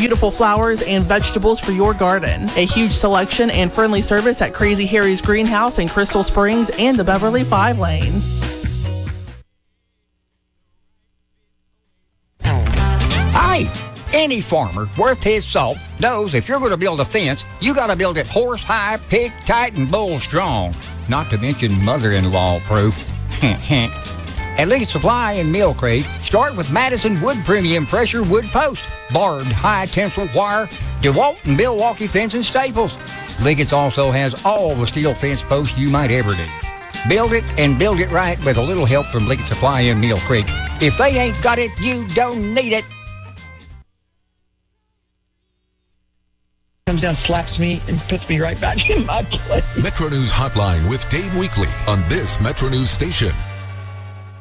beautiful flowers and vegetables for your garden. A huge selection and friendly service at Crazy Harry's Greenhouse in Crystal Springs and the Beverly 5 lane. Hi! Any farmer worth his salt knows if you're going to build a fence, you got to build it horse high, pig tight, and bull strong. Not to mention mother-in-law proof. At Liggett Supply in Mill Creek, start with Madison Wood Premium Pressure Wood Post, barbed high tensile wire, DeWalt and Milwaukee fence and staples. Liggett's also has all the steel fence posts you might ever need. Build it and build it right with a little help from Liggett Supply in Mill Creek. If they ain't got it, you don't need it. Comes down, slaps me, and puts me right back in my place. Metro News Hotline with Dave Weekly on this Metro News station.